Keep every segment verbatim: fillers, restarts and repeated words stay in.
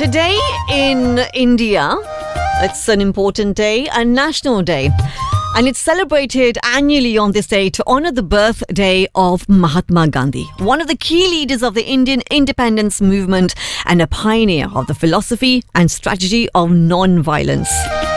Today in India, it's an important day, a national day. And it's celebrated annually on this day to honor the birthday of Mahatma Gandhi, one of the key leaders of the Indian independence movement and a pioneer of the philosophy and strategy of non-violence.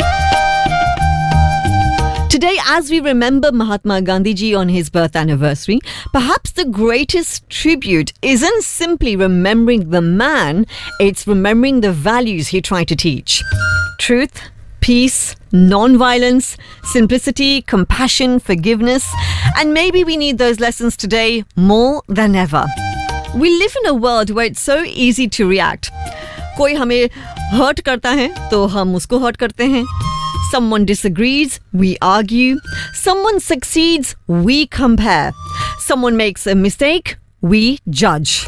Today, as we remember Mahatma Gandhi ji on his birth anniversary, perhaps the greatest tribute isn't simply remembering the man, it's remembering the values he tried to teach. Truth, peace, non-violence, simplicity, compassion, forgiveness, and maybe we need those lessons today more than ever. We live in a world where it's so easy to react. कोई हमें hurt करता है तो हम उसको hurt करते हैं. Someone disagrees, we argue. Someone succeeds, we compare. Someone makes a mistake, we judge.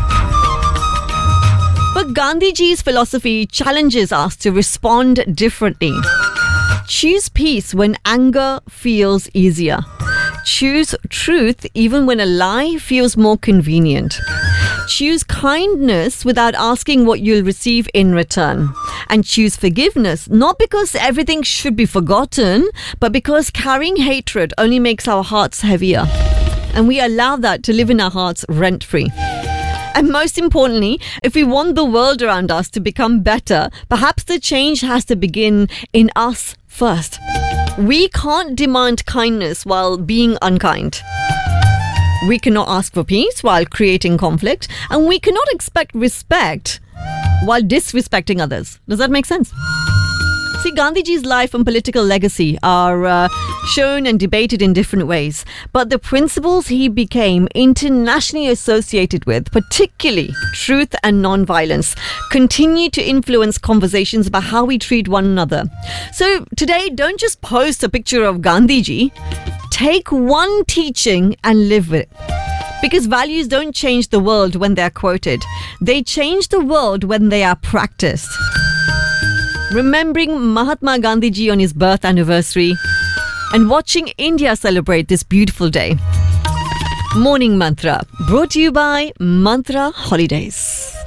But Gandhiji's philosophy challenges us to respond differently. Choose peace when anger feels easier. Choose truth even when a lie feels more convenient. Choose kindness without asking what you'll receive in return. And choose forgiveness, not because everything should be forgotten, but because carrying hatred only makes our hearts heavier. And we allow that to live in our hearts rent-free. And most importantly, if we want the world around us to become better, perhaps the change has to begin in us first. We can't demand kindness while being unkind. We cannot ask for peace while creating conflict, and we cannot expect respect while disrespecting others. Does that make sense? See, Gandhiji's life and political legacy are uh, shown and debated in different ways, but the principles he became internationally associated with, particularly truth and non-violence, continue to influence conversations about how we treat one another. So today, don't just post a picture of Gandhiji. Take one teaching and live with it. Because values don't change the world when they're quoted. They change the world when they are practiced. Remembering Mahatma Gandhi ji on his birth anniversary and watching India celebrate this beautiful day. Morning Mantra, brought to you by Mantra Holidays.